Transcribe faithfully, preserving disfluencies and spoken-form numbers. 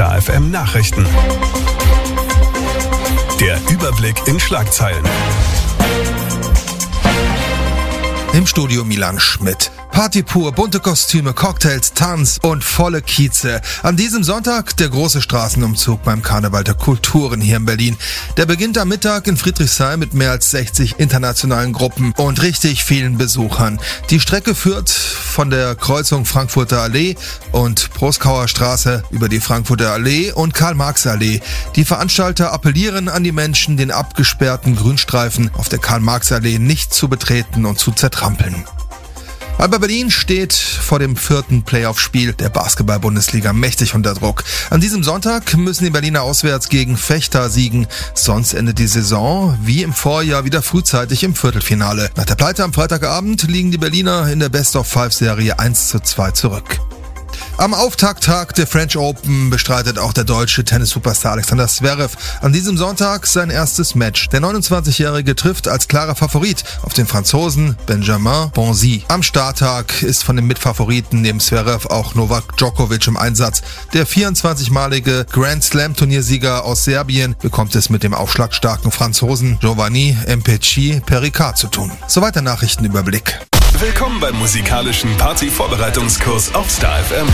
Star F M Nachrichten. Der Überblick in Schlagzeilen. Im Studio Milan Schmidt. Party pur, bunte Kostüme, Cocktails, Tanz und volle Kieze. An diesem Sonntag der große Straßenumzug beim Karneval der Kulturen hier in Berlin. Der beginnt am Mittag in Friedrichshain mit mehr als sechzig internationalen Gruppen und richtig vielen Besuchern. Die Strecke führt von der Kreuzung Frankfurter Allee und Proskauer Straße über die Frankfurter Allee und Karl-Marx-Allee. Die Veranstalter appellieren an die Menschen, den abgesperrten Grünstreifen auf der Karl-Marx-Allee nicht zu betreten und zu zertrampeln. Alba Berlin steht vor dem vierten Playoff-Spiel der Basketball-Bundesliga mächtig unter Druck. An diesem Sonntag müssen die Berliner auswärts gegen Vechta siegen, sonst endet die Saison wie im Vorjahr wieder frühzeitig im Viertelfinale. Nach der Pleite am Freitagabend liegen die Berliner in der Best-of-Five-Serie eins zu zwei zurück. Am Auftakttag der French Open bestreitet auch der deutsche Tennis-Superstar Alexander Zverev an diesem Sonntag sein erstes Match. Der neunundzwanzigjährige trifft als klarer Favorit auf den Franzosen Benjamin Bonzi. Am Starttag ist von den Mitfavoriten neben Zverev auch Novak Djokovic im Einsatz. Der vierundzwanzigmalige Grand Slam-Turniersieger aus Serbien bekommt es mit dem aufschlagstarken Franzosen Giovanni Mpeci Perricard zu tun. Soweit der Nachrichtenüberblick. Willkommen beim musikalischen Party-Vorbereitungskurs auf Star F M.